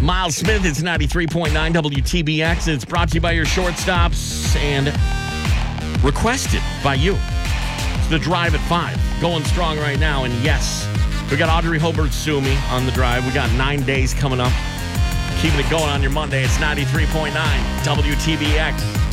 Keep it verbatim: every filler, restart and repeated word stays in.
Miles Smith, it's ninety-three point nine W T B X. It's brought to you by your shortstops and requested by you. It's the Drive at five. Going strong right now. And yes, we got Audrey Hobart Sumi on the drive. We got nine days coming up. Keeping it going on your Monday. It's ninety-three point nine W T B X.